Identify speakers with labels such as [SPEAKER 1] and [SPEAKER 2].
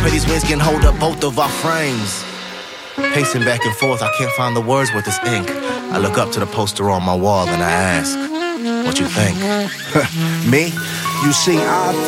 [SPEAKER 1] Pray these wings can hold up both of our frames. Pacing back and forth, I can't find the words with this ink. I look up to the poster on my wall and I ask, what you think? Me?
[SPEAKER 2] You see, I